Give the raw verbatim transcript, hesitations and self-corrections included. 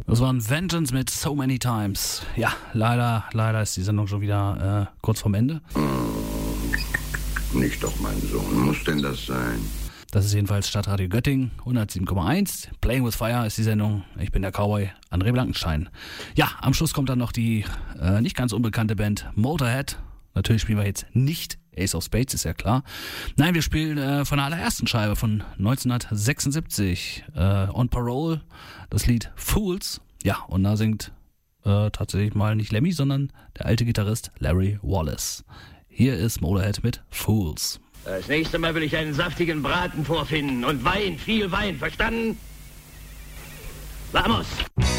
Das war ein Vengeance mit So Many Times. Ja, leider, leider ist die Sendung schon wieder äh, kurz vorm Ende. Oh, nicht doch, mein Sohn. Muss denn das sein? Das ist jedenfalls Stadtradio Göttingen, hundertsieben Komma eins. Playing with Fire ist die Sendung. Ich bin der Cowboy, André Blankenstein. Ja, am Schluss kommt dann noch die äh, nicht ganz unbekannte Band Motorhead. Natürlich spielen wir jetzt nicht Ace of Spades, ist ja klar. Nein, wir spielen äh, von der allerersten Scheibe von neunzehnhundertsechsundsiebzig. Äh, On Parole, das Lied Fools. Ja, und da singt äh, tatsächlich mal nicht Lemmy, sondern der alte Gitarrist Larry Wallace. Hier ist Motorhead mit Fools. Das nächste Mal will ich einen saftigen Braten vorfinden und Wein, viel Wein, verstanden? Vamos!